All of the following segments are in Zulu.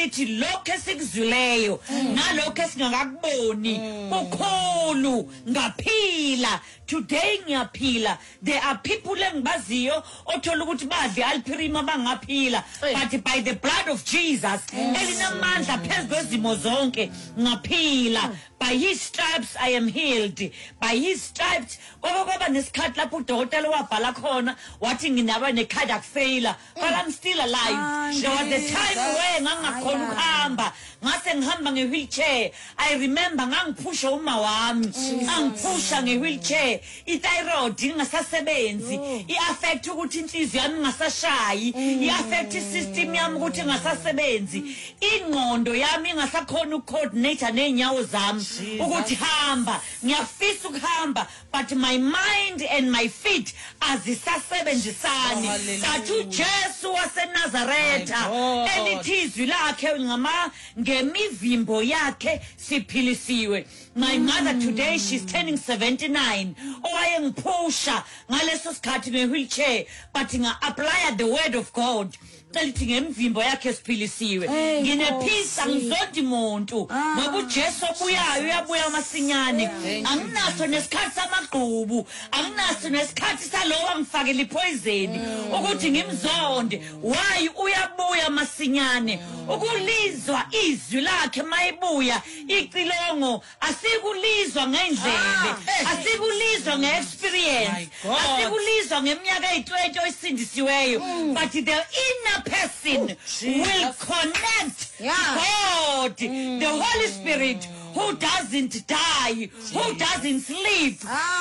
lithi lokho esikuzwileyo nalokho esingakuboni kukhulu ngaphila. Today ngiyaphila. There are people engibaziyo othola ukuthi badle alpirima bangaphila, but by the blood of Jesus elinamandla phezu kwezimo zonke ngaphila. By his stripes I am healed. By his stripes kwaba nesikhathi lapho udokotela wabhala khona wathi nginaba ne-cardiac failure, but I'm still alive. There was a time where ngangakhona ukuhamba, ngase ngihamba nge-wheelchair. I remember ngangiphusha uma wami, ngangiphusha nge-wheelchair. I-thyroid ingasasebenzi, i-affect ukuthi inhliziyo yami ingasashayi, i-affect i-system yami ukuthi ingasasebenzi, ingqondo yami ingasakhona ukucoordinate ney'nyawo zami ukuthi hamba. Ngiyafisa ukuhamba, but my mind and my feet azisasebenzisani. Sathi uJesu waseNazaretha elithi izwi lakhe ngemivimbo yakhe siphilisiwe. My mother today, she's turning 79. Owayengiphusha ngaleso sikhathi nge-wheelchair, but nga-apply the word of God. Elithi ngemvimbo yakhe siphilisiwe. Ngine-peace, angizondi muntu. Ngoba uJesu obuyayo uyabuya masinyane. Anginaso nesikhathi samagqubu, anginaso nesikhathi salowo angifakela ipoison ukuthi ngimzonde. Why uyabuya masinyane? Ukulizwa izwi lakhe mayibuya icilongo asikulizwa ngendlebe, asikulizwa nge-experience, asikulizwa ngeminyaka eyi-20 oyisindisiweyo, but the inner person will connect God, the Holy Spirit, who doesn't die, who doesn't sleep,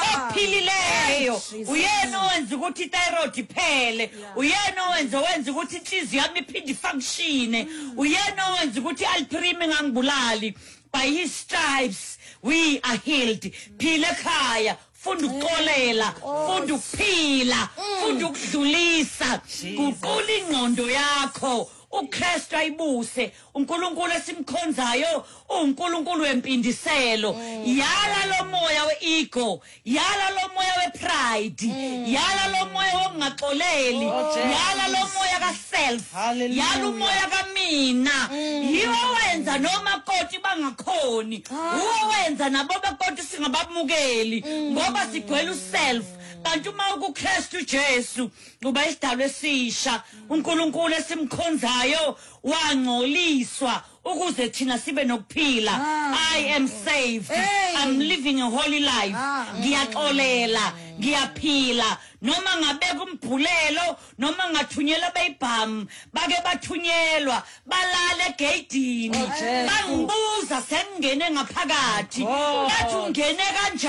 ophilileyo. Uyena owenza ukuthi i-thyroid iphele, uyena owenza ukuthi inhliziyo yami iphinde ifunctione, uyena owenza ukuthi i-alpirima ingangibulali. By his stripes we are healed. Phila ekhaya, funda ukuxolela, funda ukuphila, funda ukudlulisa, guqula ingqondo yakho. uKristu ayibuse, uNkulunkulu esimkhonzayo uNkulunkulu wempindiselo. Yala lo moya weego, yala lo moya wepride, yala lo moya wokungaxoleli, yala lo moya kaself, yala umoya kamina. Yiwo wenza noma koti bangakhoni, uwenza nabo bekoti singabamukeli ngoba sigcwele uself. Kanti uma uKristu Jesu uba isidalwa esisha, uNkulunkulu esimkhonzayo wangcoliswa ukuze thina sibe nokuphila. I am saved. I'm living a holy life. Ngiyaxolela, ngiyaphila. Noma ngabeka umbhulelo, noma ngathunyelwa beyibhamu, bake bathunyelwa, balala egeyidini, bangibuza sengingene ngaphakathi. Ngathi ungene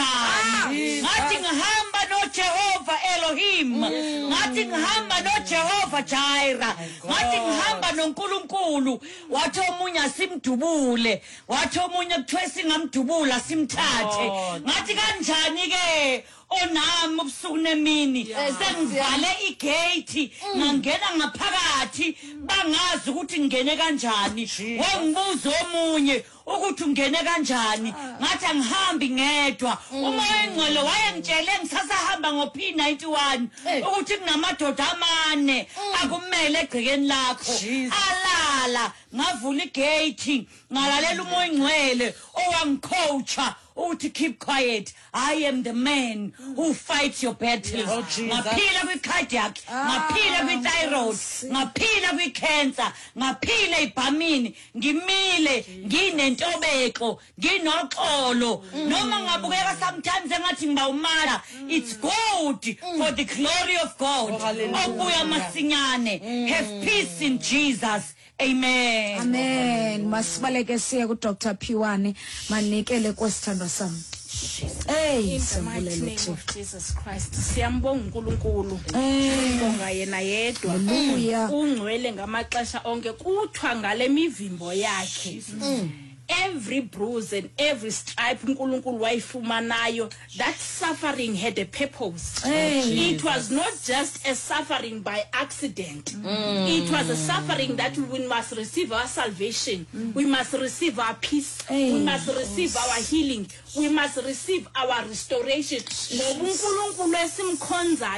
kanjani? Ngathi ngihamba noJehova Elohim, ngathi ngihamba noJehova Jireh, ngathi ngihamba noNkulunkulu. Wathi omunye asimdubule, wathi omunye kuthiwe singamdubula simthathe. Ngathi kanjani ke onami ubusuku nemini sengivale igate ngangena ngaphakathi bangazi ukuthi ngene kanjani. Wangibuza omunye ukuthi ungene kanjani, ngathi angihambi ngedwa. Umoya engcwele wayengitshele ngisasahamba ngo-P91 ukuthi kunamadoda amane akumele egcekeni lakho. Alala, ngavula igate, ngalalela umoya engcwele owangicoacha ukuthi keep quiet. I am the man who fights your battles. Ngaphila kwi-cardiac, ngaphila kwi-thyroid, ngaphila kwi-cancer, ngaphila ibhamini, ngimile, nginentobeko, nginoxolo. Noma ngabukeka sometimes engathi ngiba umara, it's good for the glory of God. Obuya masinyane. Have peace in Jesus. Amen. Amen. Masibaleke siya ku Dr. Phiwane manikele kwesithandwa sami. In the mighty name of Jesus Christ. Siyambonga uNkulunkulu. Siyambonga yena yedwa. Ungcwele ngamaxesha onke kuthiwa ngale mivimbo yakhe. Every bruise and every stripe uNkulunkulu wayifumanayo, that suffering had a purpose. It was not just a suffering by accident. It was a suffering that we must receive our salvation. We must receive our peace. We must receive our healing. We must receive our restoration. Ngoba uNkulunkulu esimkhonzayo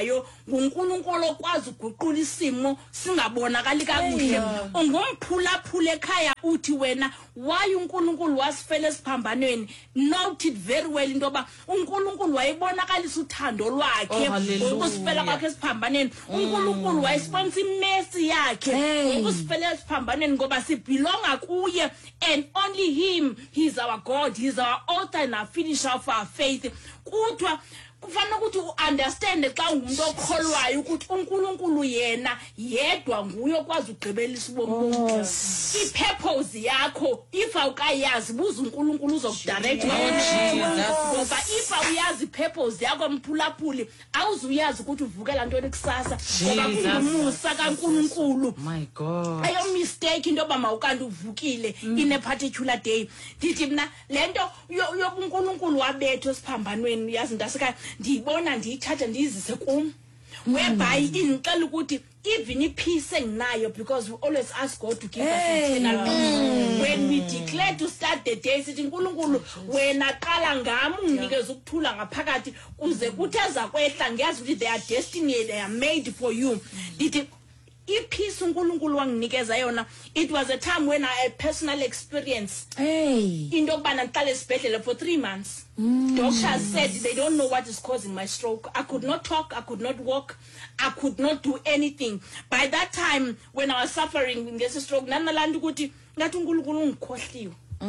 nguNkulunkulu okwazi uguqula isimo singabonakali kakuhle ungumphulaphula ekhaya uthi wena why uNkulunkulu wasifela esiphambanweni. Note it very well into yoba uNkulunkulu wayibonakalisa uthando lwakhe ngokusifela kwakhe esiphambanweni. uNkulunkulu wayisibonisa imesi yakhe ngokusifela esiphambanweni ngoba sibelonga kuye, and only him, he's our God, he's our author and our finisher of our faith. Kuthiwa kufanele ukuthi uunderstand xa ungumuntu okholwayo ukuthi uNkulunkulu yena yedwa nguye okwazi ugqibelisa ubomi. I-purpose yakho if awukayazi buza uNkulunkulu uzokudirect ngoba if awuyazi i-purpose yakho mphulaphuli awuzuyazi ukuthi uvukela ntoni kusasa ngoba kungumusa kaNkulunkulu. My God, ayo mistake into yoba mawukanti uvukile in a particular day. Ndithi mna lento yobuNkulunkulu wabethu esiphambanweni yazi ntasekhaya ndiyibona ndiyithatha ndiyizise kum, whereby indixela ukuthi even i-peace enginayo, because we always ask God to give us eternal peace. When we declare to start the day sithi uNkulunkulu wena qala ngami unginikeze ukuthula ngaphakathi kuze kuthi eza kwehla ngiyazi ukuthi they are destiny, they are made for you. Ndithi i-peace uNkulunkulu wanginikeza yona, it was a time when I had personal experience into yokubana ndihlale esibhedlela for 3 months. Doctors said they don't know what is causing my stroke. I could not talk, I could not walk, I could not do anything. By that time when I was suffering with this stroke nanalanda ukuthi ngathi uNkulunkulu ungikhohliwe.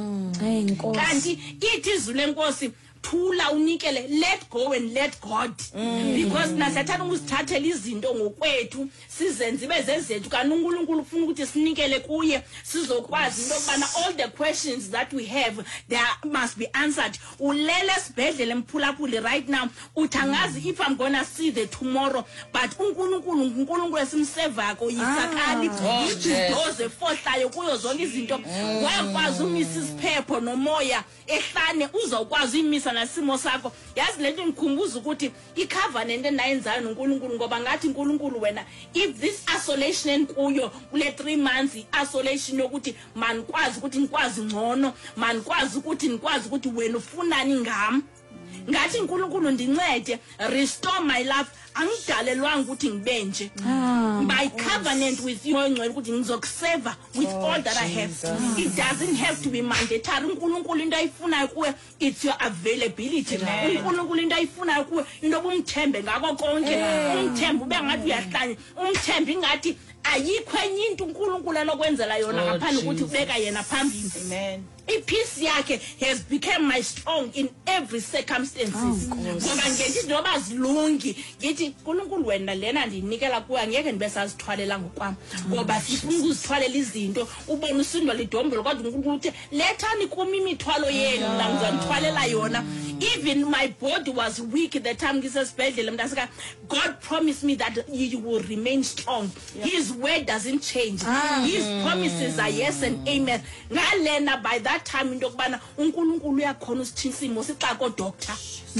Kanti ithi izwi lenkosi thula unikele, let go and let God. Because nasathana ukusithathela izinto ngokwethu sizenze bezezethu kanti uNkulunkulu ufuna ukuthi sinikele kuye sizokwazi into yokubana all the questions that we have they must be answered. Ulele sibhedlela emphulaphuli right now uthangazi if I'm gonna see the tomorrow, but uNkulunkulu esimsevako yisakali idoze fohlayo kuyo zonke izinto wayakwazi umisa isiphepho nomoya ehlane uzokwazi imisa nasimo sakho. Yazi lento ngikhumbuza ukuthi icovenant enayenzayo noNkulunkulu ngoba ngathi uNkulunkulu wena if this isolation kuyo kule 3 months isolation yokuthi manikwazi ukuthi nikwazi ngcono, manikwazi ukuthi wena ufunani ngami, ngathi uNkulunkulu ndincede restore my life. Angidalelwanga ukuthi ngibenje by covenant with you ngcwele ukuthi ngizokuseva with all that I have. It doesn't have to be mandatory. uNkulunkulu into ayifunayo kuwe it's your availability. uNkulunkulu into ayifunayo kuwe into obumthembe ngako konke, umthembe ube ngathi uyahlanya, umthembe ingathi ayikho enye into uNkulunkulu anokwenzela yona ngaphandle ukuthi ubeka yena phambili. Amen. I-peace yakhe has become my strong in every circumstances. Ngoba ngithi noba zilungi ngithi uNkulunkulu wena lena ndinikela kuwe angeke ndibe sazithwalela ngokwami ngoba sifuna ukuzithwalela izinto ubona usindwa lidombolo kodwa uNkulunkulu uthi lethani kumi imithwalo yenu la ngizanithwalela yona. Even my body was weak at the time ngisesibhedlela mntasika, God promised me that you will remain strong. His word doesn't change. His promises are yes and amen. Ngalena by that time into yokubana uNkulunkulu uyakhona usithinta isimo sixako doctor.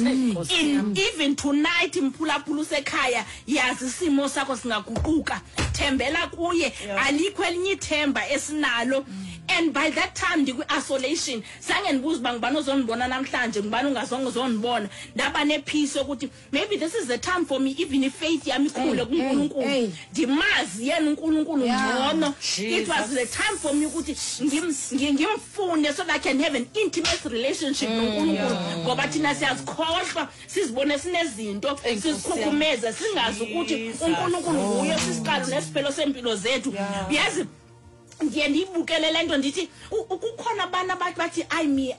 Even tonight mphulaphula usekhaya yazi isimo sakho singaguquka, thembela kuye, alikho elinye ithemba esinalo. And by that time ndiku-isolation sange ndibuza uba ngibani ozondibona namhlanje ngibani ungazange uzondibona, ndaba nepeace yokuthi maybe this is the time for me even faith yami ikhule kuNkulunkulu ndimazi yena uNkulunkulu ngcono. It was the time for me ukuthi ngimfunde so that I can have an intimate relationship noNkulunkulu ngoba thina siyazikhohlwa sizibone sinezinto sizikhukhumeza singazi ukuthi uNkulunkulu nguye sisiqalo nesiphelo sempilo zethu. Yazi ndiye ndiyibukele lento ndithi ukukhona abantu abathi I me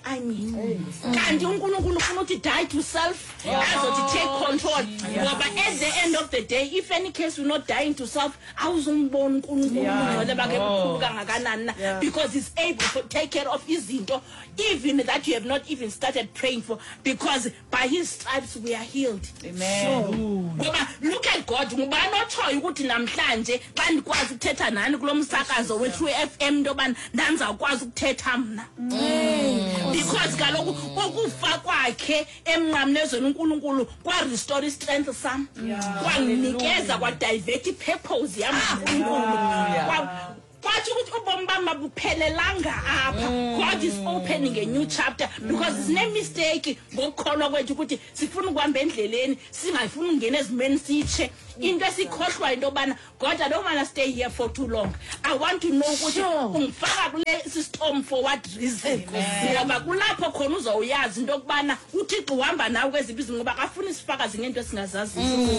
kanti uNkulunkulu ufuna ukuthi die to self azothi take control ngoba at the end of the day if any case we're not dying to self awuzombona uNkulunkulu ngcwele bakhe kukhulu kangakanani na, because he's able to take care of izinto even that you have not even started praying for, because by his stripes we are healed. Amen. Ngoba look at God, ngubani otshoyo ukuthi namhlanje xa ndikwazi ukuthetha nani kulomsakazo wethu FM ndobani ndanzawukwazi ukuthetha mna because kaloku ukufa kwakhe emnqamlezweni uNkulunkulu kwa restore strength sam, kwanginikeza kwa divert purpose yami uNkulunkulu kwathi ukuthi ubomi bami mabuphelelanga apha. God is opening a new chapter because it's no mistake ngokukholwa kwethu ukuthi sifuna ukuhamba endleleni singayifuni ungena ezimeni sitshe into esikhohlwa into bana God, I don't want to stay here for too long. I want to know ukuthi ungifaka kule system for what reason. Ngoba kulapho khona uzawuyazi into kubana uThixo uhamba nawe kweziphi izinto ngoba akafuni isifakazi ngento esingazazi.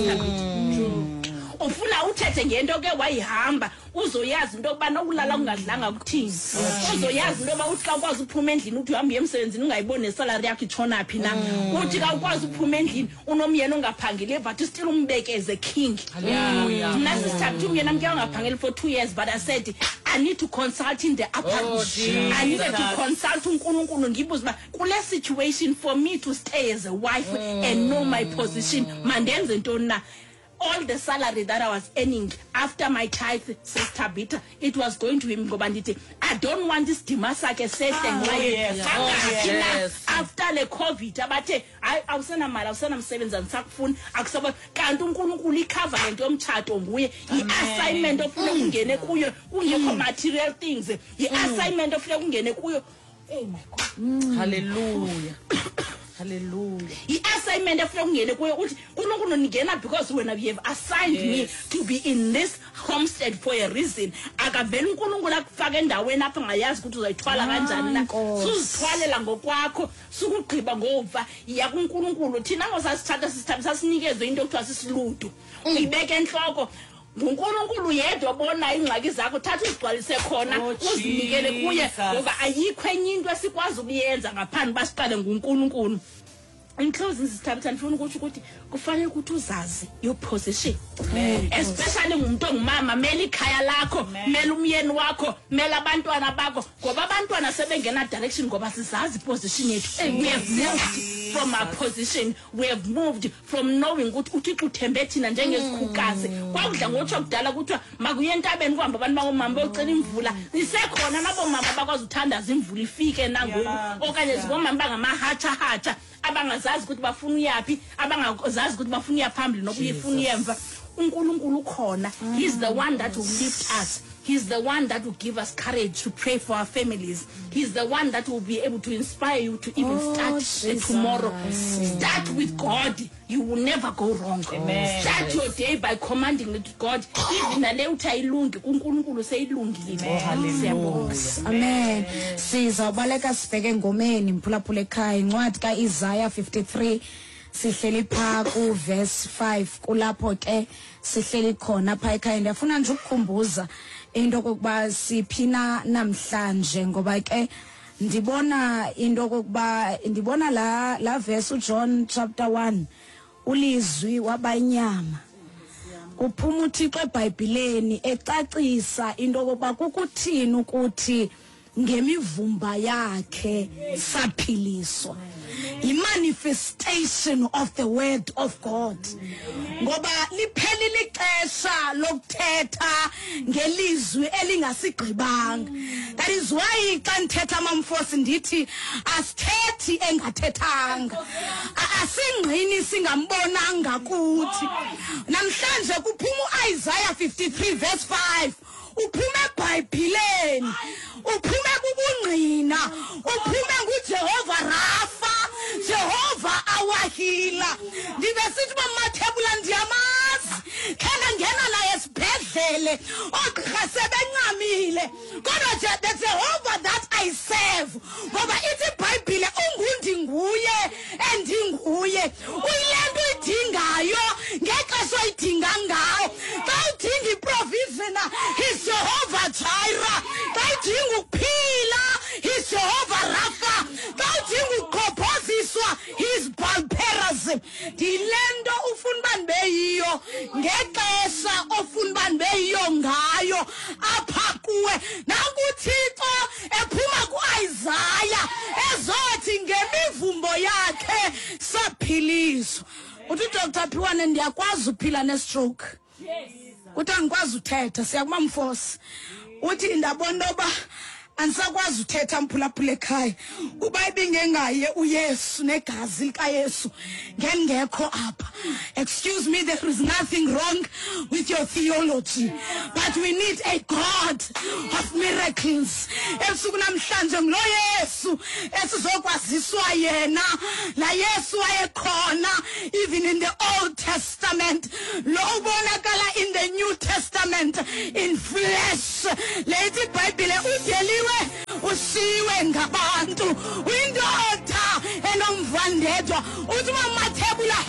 Ufuna uthethe ngento ke wayihamba uzoyazi into kubana ukulala ungadlanga kuthini. Uzoyazi into ba uthi xa ukwazi uphuma endlini uthi uhamba emsebenzini ungayiboni salary yakhe itshona phi na. Uthi xa ukwazi uphuma endlini unomyeni ongaphangile but still umbekeze king. Hallelujah. Nasisithatha umyeni amke ungaphangile for 2 years but I said I need to consult in the upper I needed to consult uNkulunkulu ngibuze ba kule situation for me to stay as a wife and know my position mandenze ntoni na. All the salary that I was earning after my tithe, Sister Bita, it was going to him. I don't want this dimasake after the COVID. I was saying, I was saying, savings and sackfun. Aksaba kantu uNkulunkulu cover and umchato nguye. Assignment of ungene kuyo, ungekho material things. Assignment of ungene kuyo. Oh my God. Hallelujah. Hallelujah. I-assignment efuna kuyo uthi uNkulunkulu ngena because when you have assigned me to be in this homestead for a reason. Akavela uNkulunkulu akufaka endaweni apha ngayazi ukuthi uzoyithwala kanjani na. Suzithwalela ngokwakho, sukugqiba ngova. Iya kuNkulunkulu thina ngosasithatha sasinikezwe into ekuthiwa sisiludu. Uyibeke enhloko. uNkulunkulu yedwa bona ingxaki zakho thatha uzigcwalise khona uzinikele kuye ngoba ayikho enye into esikwazi ukuyenza ngaphandle basiqale nguNkulunkulu. In closing, Sister Bita, ndifuna ukuthi kufanele ukuthi uzazi your position, especially ngumuntu ongumama, mele ikhaya lakho, mele umyeni wakho, mele abantwana bakho ngoba abantwana sebengena direction ngoba sizazi position yethu. We have moved from our position, we have moved from knowing ukuthi uThixo uthembe thina njengesikhukazi. Kwakudla ngotsho kudala kuthiwa makuye entabeni kuhamba abantu bangomama bocela imvula. Isekhona nabo mama bakwazi uthandaza imvula ifike nangoku okanye zibomama bangamahatha abangazazi ukuthi bafuna uyapi, abangazazi ukuthi bafuna uyaphambili nokuyifuna uyemva. uNkulunkulu khona. He's the one that will lift us. He's the one that will give us courage to pray for our families. He's the one that will be able to inspire you to even start tomorrow. Start with God. You will never go wrong. Amen. Start your day by commanding it to God. Even nale uthayilungi uNkulunkulu seyilungile. Hallelujah. Amen. Sizabaleka sibheke ngomeni mphulaphula ekhaya incwadi kaIsaiah 53 sihleli pha ku verse 5 kulapho ke sihleli khona pha ekhaya. Ndiyafuna nje ukukhumbuza into kokuba siphina namhlanje ngoba ke ndibona into kokuba ndibona la verse uJohn chapter 1 ulizwi wabanyama uphuma uThixo eBhayibhelini ecacisa into kokuba kukuthini ukuthi ngemivumba yakhe saphiliswa. Manifestation of the word of God. Ngoba liphelile ixesha lokuthetha ngelizwi elingasigqibanga. That is why xa ndithetha mamfosi ndithi asithethi engathethanga. Asingqini singambonanga kuthi. Namhlanje kuphuma uIsaiah 53 verse 5. Uphume eBhayibhelini, uphume kubungqina, uphume nguJehova Rafa, Jehova our healer. Ndibesithi bamathebula ndiyamazi, khona ngena la esibhedlele, ogqirha sebencamile. Kodwa nje the Jehovah that I serve, ngoba ithi iBhayibhile ungundi nguye endinguye. Uyilento idingayo ngexesha oyidinga ngayo. Xa udinga iprovision, He's Jehovah Jireh. Xa udinga ukuphila, He's Jehovah Rapha. Xa udinga ukuqhophoziswa, He's Balperazim. Dilendo ufuna bani beyiyo ngexesha ofuna bani beyiyo ngayo apha kuwe. NakuThixo ephuma kuIsaiah ezothi ngemivumbo yakhe saphiliswa. Uthi Dr. Phiwane ndiyakwazi ukuphila nestroke. Yes. Uthi angikwazi uthetha siyakuma mfosi. Uthi ndabona oba Ansakwazi uthetha mphulaphula ekhaya. Uba ibingengaye uYesu negazi likaYesu ngengekho apha. Excuse me, there is nothing wrong with your theology, but we need a God of miracles. Esuku namhlanje nglo Yesu esizokwaziswa yena, la Yesu ayekhona even in the Old Testament, lo ubonakala in the New Testament in flesh. Lethi iBhayibhile udeliwe usiwe ngabantu, uyindoda enomvandedwa, uthi mathebula